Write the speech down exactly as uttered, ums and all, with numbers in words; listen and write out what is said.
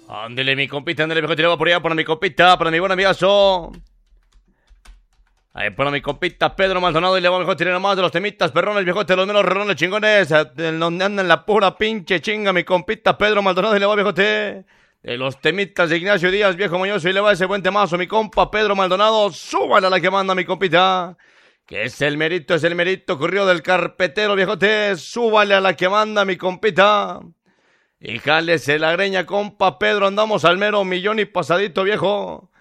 Ándele, mi compita, ándele, viejo, tiraba por allá para mi compita, para mi buen amigazo. Ahí para mi compita Pedro Maldonado y le va mejor tirar más de los temitas perrones, viejote, los menos rorones chingones, donde andan la pura pinche chinga, mi compita Pedro Maldonado y le va viejote. De los temitas de Ignacio Díaz, viejo moñoso, y le va ese buen temazo, mi compa Pedro Maldonado, súbale a la que manda, mi compita. Que es el merito, es el merito, corrido del carpetero, viejote, súbale a la que manda, mi compita. Y jálese la greña, compa Pedro, andamos al mero millón y pasadito, viejo.